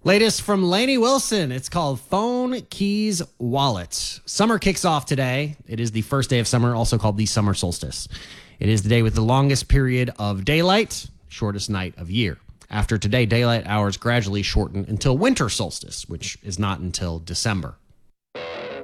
Latest from Lainey Wilson. It's called Phone Keys Wallet. Summer kicks off today. It is the first day of summer, also called the summer solstice. It is the day with the longest period of daylight, shortest night of year. After today, daylight hours gradually shorten until winter solstice, which is not until December.